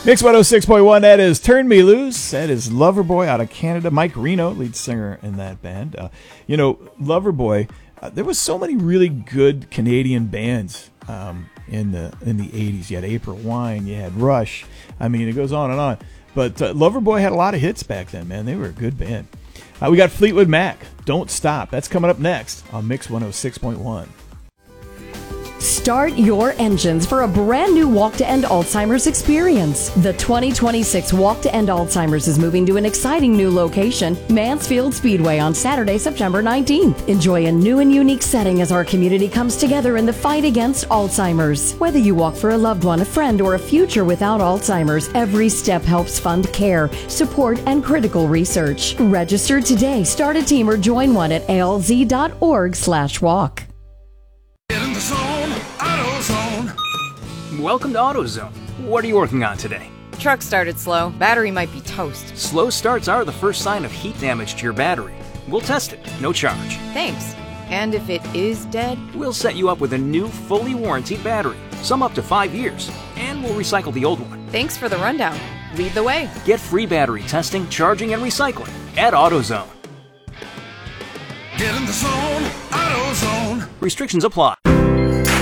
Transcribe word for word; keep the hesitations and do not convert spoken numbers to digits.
Mix one oh six point one, that is Turn Me Loose. That is Loverboy out of Canada. Mike Reno, lead singer in that band. Uh, you know, Loverboy, uh, there was so many really good Canadian bands um, in the in the eighties. You had April Wine, you had Rush. I mean, it goes on and on. But uh, Loverboy had a lot of hits back then, man. They were a good band. Uh, we got Fleetwood Mac, Don't Stop. That's coming up next on Mix one oh six point one. Start your engines for a brand new Walk to End Alzheimer's experience. The twenty twenty-six Walk to End Alzheimer's is moving to an exciting new location, Mansfield Speedway, on Saturday, September nineteenth. Enjoy a new and unique setting as our community comes together in the fight against Alzheimer's. Whether you walk for a loved one, a friend, or a future without Alzheimer's, every step helps fund care, support, and critical research. Register today, start a team, or join one at A L Z dot org slash walk. Get in the zone, AutoZone. Welcome to AutoZone. What are you working on today? Truck started slow. Battery might be toast. Slow starts are the first sign of heat damage to your battery. We'll test it, no charge. Thanks. And if it is dead? We'll set you up with a new, fully warranted battery, some up to five years, and we'll recycle the old one. Thanks for the rundown. Lead the way. Get free battery testing, charging, and recycling at AutoZone. Get in the zone, AutoZone. Restrictions apply.